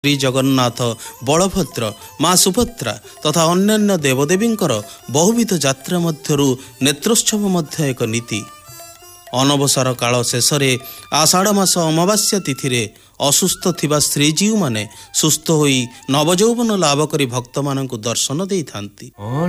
ଶ୍ରୀ ଜଗନ୍ନାଥ, ବଳଭଦ୍ର, ମା ସୁଭଦ୍ରା ତଥା ଅନ୍ୟାନ୍ୟ ଦେବଦେବୀଙ୍କର ବହୁବିଧ ଯାତ୍ରା ମଧ୍ୟରୁ ନେତ୍ରୋତ୍ସବ ମଧ୍ୟ ଏକ ନୀତି। ଅନବସର କାଳ ଶେଷରେ ଆଷାଢ଼ ମାସ ଅମାବାସ୍ୟା ତିଥିରେ ଅସୁସ୍ଥ ଥିବା ଶ୍ରୀଜୀଉମାନେ ସୁସ୍ଥ ହୋଇ ନବଯୌବନ ଲାଭ କରି ଭକ୍ତମାନଙ୍କୁ ଦର୍ଶନ ଦେଇଥାନ୍ତି।